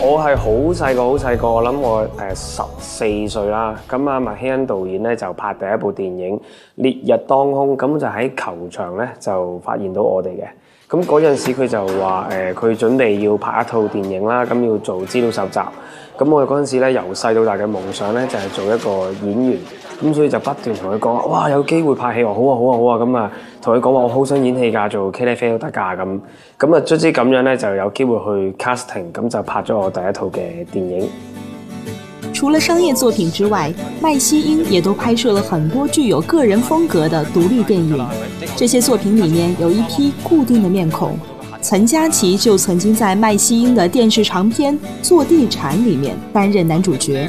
我係好細個，我諗我14歲啦。咁啊，麥希恩導演咧就拍第一部電影《烈日當空》，咁就喺球場咧就發現到我哋嘅。咁嗰陣時佢就話佢準備要拍一套電影啦，咁要做資料搜集。咁我哋嗰陣時咧由細到大嘅夢想咧就係做一個演員，咁所以就不斷同佢講哇有機會拍戲喎，好啊，咁啊同佢講話我好想演戲㗎，做茄喱啡都得㗎咁。咁啊卒之咁樣咧就有機會去 casting， 咁就拍咗我第一套嘅電影。 除了商业作品之外，麦希英也都拍摄了很多具有个人风格的独立电影。这些作品里面有一批固定的面孔，岑嘉琪就曾经在麦希英的电视长片《做地產》里面担任男主角。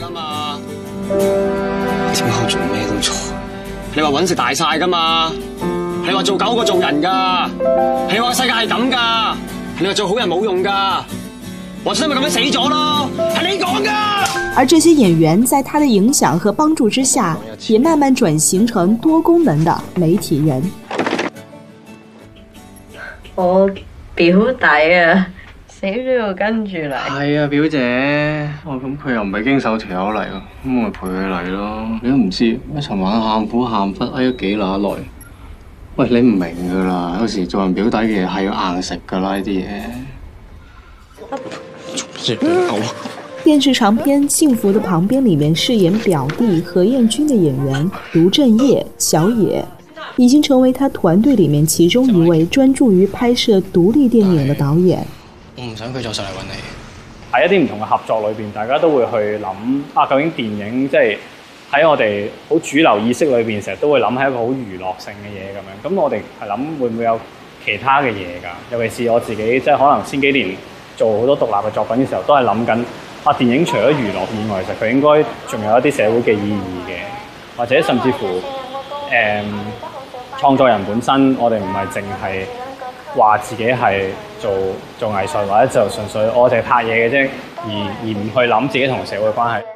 點解我做咩都錯？你話揾食大晒㗎嘛？你話做狗過做人㗎？你話世界係咁㗎？你話做好人冇用㗎？我真係咪咁樣死咗咯？係你講㗎！ 而這些演員在他的影響和幫助之下，也慢慢轉型成多功能的媒體人。 我表弟啊，死都要跟住嚟。 係啊，表姐，咁佢又唔係經手條友嚟喎，咁我咪陪佢嚟咯。你都唔知，一尋晚喊苦喊忽哀咗幾乸耐。喂，你唔明㗎啦，有時做人表弟嘅嘢係要硬食㗎啦，呢啲嘢。 電視長片《幸福的旁邊》里面飾演表弟何燕君的演員盧正業、小野，已經成為他團隊里面其中一位專注於拍攝獨立電影的導演。 我唔想佢再上嚟揾你。 喺一啲唔同嘅合作裏邊，大家都會去諗究竟電影即係喺我哋好主流意識裏邊，成日都會諗係一個好娛樂性嘅嘢咁樣。咁我哋係諗會唔會有其他嘅嘢㗎？尤其是我自己，即係可能先幾年做好多獨立嘅作品嘅時候，都係諗緊電影除咗娛樂以外，其實佢應該仲有一啲社會嘅意義嘅，或者甚至乎創作人本身，我哋唔係淨係話自己係做藝術，或者就純粹我哋拍嘢嘅啫，而唔去諗自己同社會關係。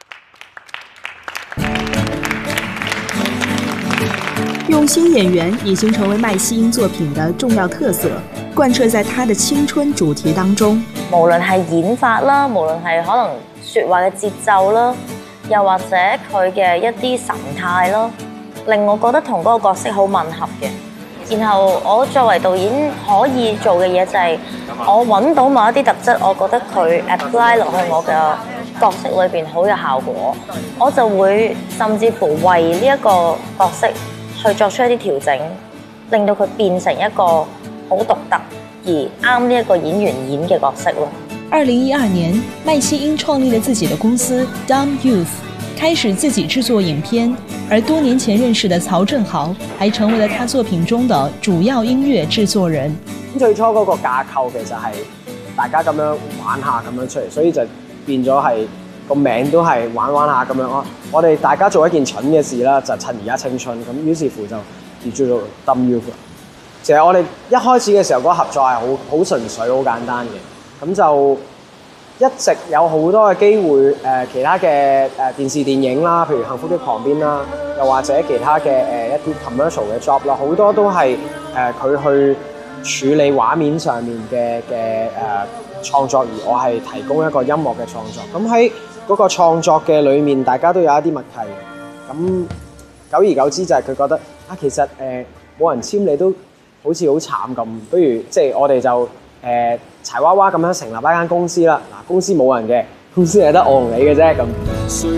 用心演員已經成為麥希英作品的重要特色，貫徹在他的青春主題當中。 無論係演法啦，無論係可能説話嘅節奏啦，又或者佢嘅一啲神態咯，令我覺得同嗰個角色好吻合嘅。然後我作為導演可以做嘅嘢就係我揾到某一啲特質，我覺得佢 apply 落去我嘅角色裏邊好有效果，我就會甚至乎為呢一個角色去作出一啲調整，令到佢變成一個好獨特而啱呢一個演員演嘅角色咯。 2012年，麥希英創立了自己的公司 Dumb Youth， 開始自己製作影片，而多年前認識的曹正豪還成為了他作品中的主要音樂製作人。 最初嗰個架構其實係大家咁樣玩下咁樣出嚟，所以就變咗係個名都係玩下咁樣咯。我哋大家做一件蠢嘅事啦，就趁而家青春咁，於是乎就叫做 Dumb Youth。其實我哋一開始嘅時候嗰個合作係好純粹、好簡單嘅，咁就一直有好多嘅機會其他嘅電視電影啦，譬如《幸福的旁邊》啦，又或者其他嘅一啲 commercial 嘅 job 啦，好多都係佢去處理畫面上面嘅創作，而我係提供一個音樂嘅創作。咁喺嗰個創作嘅裏面，大家都有一啲默契。咁久而久之就係佢覺得其實冇人簽你都好似好慘咁，不如即係我哋就柴娃娃咁樣成立一間公司啦。嗱，公司冇人嘅，公司係得我同你嘅啫咁。